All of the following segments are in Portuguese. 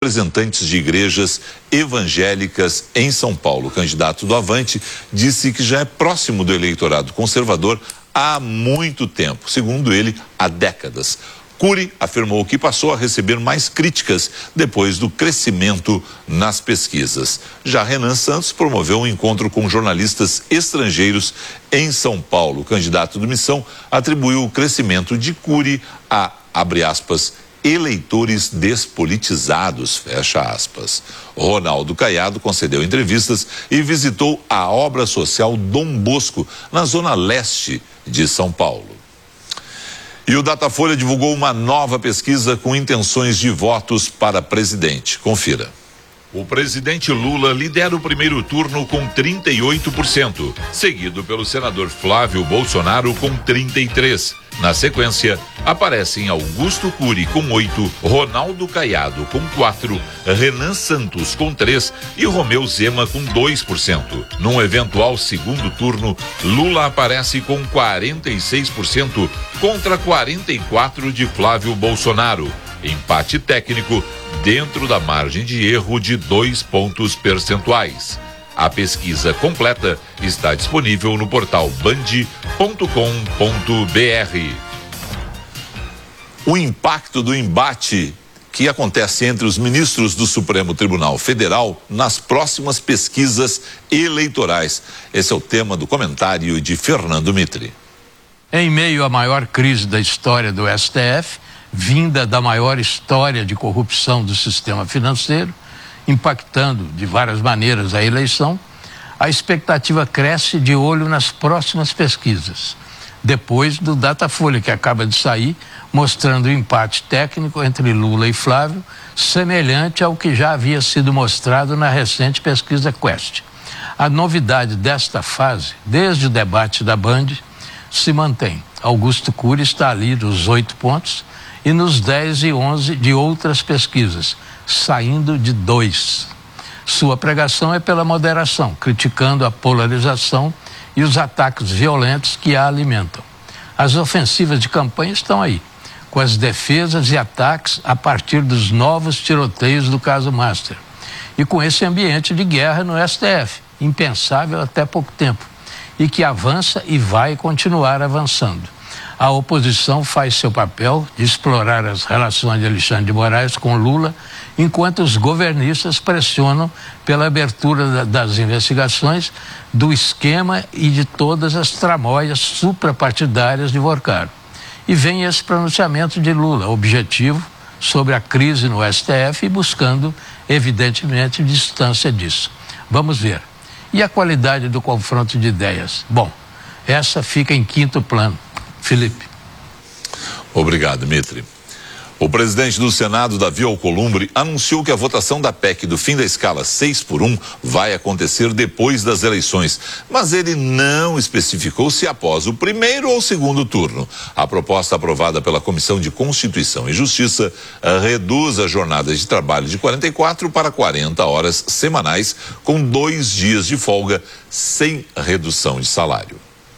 representantes de igrejas evangélicas em São Paulo. O candidato do Avante disse que já é próximo do eleitorado conservador há muito tempo, segundo ele, há décadas. Cury afirmou que passou a receber mais críticas depois do crescimento nas pesquisas. Já Renan Santos promoveu um encontro com jornalistas estrangeiros em São Paulo. O candidato do Missão atribuiu o crescimento de Cury a, abre aspas, eleitores despolitizados, fecha aspas. Ronaldo Caiado concedeu entrevistas e visitou a obra social Dom Bosco, na zona leste de São Paulo. E o Datafolha divulgou uma nova pesquisa com intenções de votos para presidente. Confira. O presidente Lula lidera o primeiro turno com 38%, seguido pelo senador Flávio Bolsonaro com 33%. Na sequência, aparecem Augusto Cury com 8%, Ronaldo Caiado com 4%, Renan Santos com 3% e Romeu Zema com 2%. Num eventual segundo turno, Lula aparece com 46% contra 44% de Flávio Bolsonaro. Empate técnico dentro da margem de erro de 2 pontos percentuais. A pesquisa completa está disponível no portal band.com.br. O impacto do embate que acontece entre os ministros do Supremo Tribunal Federal nas próximas pesquisas eleitorais. Esse é o tema do comentário de Fernando Mitre. Em meio à maior crise da história do STF, vinda da maior história de corrupção do sistema financeiro, impactando de várias maneiras a eleição, a expectativa cresce de olho nas próximas pesquisas. Depois do Datafolha, que acaba de sair, mostrando o empate técnico entre Lula e Flávio, semelhante ao que já havia sido mostrado na recente pesquisa Quest. A novidade desta fase, desde o debate da Band, se mantém. Augusto Cury está ali nos 8 pontos e nos 10 e 11 de outras pesquisas, saindo de 2. Sua pregação é pela moderação, criticando a polarização e os ataques violentos que a alimentam. As ofensivas de campanha estão aí, com as defesas e ataques a partir dos novos tiroteios do caso Master. E com esse ambiente de guerra no STF, impensável até pouco tempo, e que avança e vai continuar avançando. A oposição faz seu papel de explorar as relações de Alexandre de Moraes com Lula, enquanto os governistas pressionam pela abertura das investigações do esquema e de todas as tramóias suprapartidárias de Vorcaro. E vem esse pronunciamento de Lula, objetivo sobre a crise no STF e buscando, evidentemente, distância disso. Vamos ver. E a qualidade do confronto de ideias? Bom, essa fica em quinto plano. Felipe. Obrigado, Mitre. O presidente do Senado, Davi Alcolumbre, anunciou que a votação da PEC do fim da escala 6x1 vai acontecer depois das eleições, mas ele não especificou se após o primeiro ou segundo turno. A proposta aprovada pela Comissão de Constituição e Justiça reduz a jornada de trabalho de 44 para 40 horas semanais, com 2 dias de folga, sem redução de salário.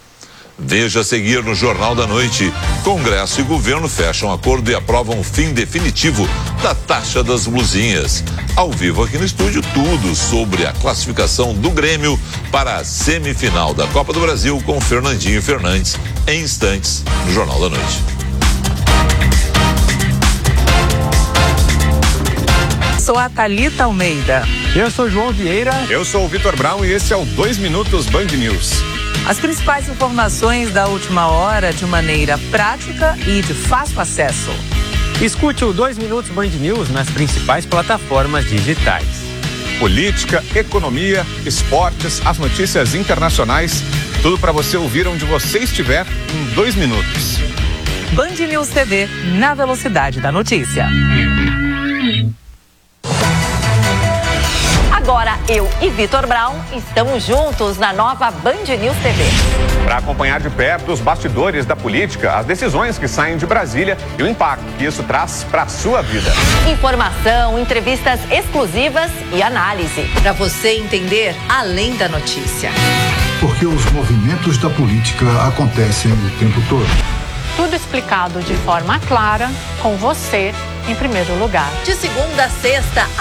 Veja a seguir no Jornal da Noite. Congresso e governo fecham acordo e aprovam o fim definitivo da taxa das blusinhas. Ao vivo aqui no estúdio, tudo sobre a classificação do Grêmio para a semifinal da Copa do Brasil com Fernandinho Fernandes em instantes no Jornal da Noite. Sou a Thalita Almeida. Eu sou João Vieira. Eu sou o Vitor Brown e esse é o 2 Minutos Band News. As principais informações da última hora de maneira prática e de fácil acesso. Escute o 2 Minutos Band News nas principais plataformas digitais. Política, economia, esportes, as notícias internacionais, tudo para você ouvir onde você estiver em 2 minutos. Band News TV, na velocidade da notícia. Agora, eu e Vitor Brown estamos juntos na nova Band News TV. Para acompanhar de perto os bastidores da política, as decisões que saem de Brasília e o impacto que isso traz para a sua vida. Informação, entrevistas exclusivas e análise. Para você entender além da notícia. Porque os movimentos da política acontecem o tempo todo. Tudo explicado de forma clara, com você em primeiro lugar. De segunda a sexta,